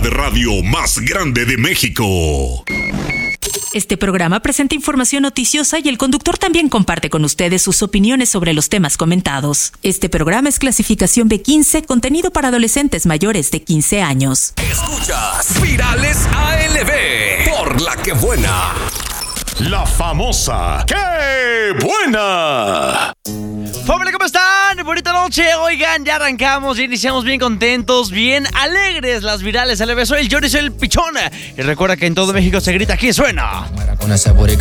de radio más grande de México. Este programa presenta información noticiosa y el conductor también comparte con ustedes sus opiniones sobre los temas comentados. Este programa es clasificación B15, contenido para adolescentes mayores de 15 años. Escuchas Virales ALB por La Que Buena. La famosa ¡Qué buena! ¡Familia, ¿cómo están? Bonita noche. Oigan, ya arrancamos, ya iniciamos bien contentos, bien alegres las Virales ALB. Soy el Johnny, soy el Pichón. Y recuerda que en todo México se grita, aquí suena.